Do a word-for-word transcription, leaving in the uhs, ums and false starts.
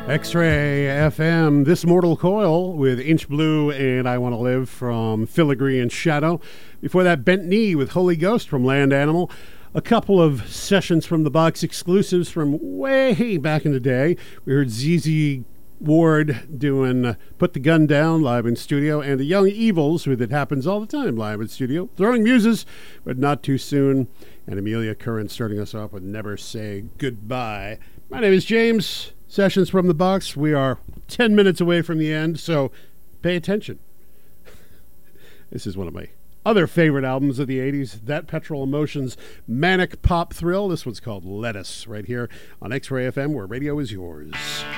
X-Ray F M, This Mortal Coil with Inch Blue and I Want to Live from Filigree and Shadow. Before that, Bent Knee with Holy Ghost from Land Animal. A couple of Sessions from the Box exclusives from way back in the day. We heard Z Z Ward doing uh, Put the Gun Down live in studio, and the Young Evils with It Happens All the Time live in studio. Throwing Muses, but not too soon. And Amelia Curran starting us off with Never Say Goodbye. My name is James. Sessions from the Box. We are ten minutes away from the end, so pay attention. This is one of my other favorite albums of the eighties, That Petrol Emotions Manic Pop Thrill. This one's called Lettuce, right here on X-Ray F M, where radio is yours.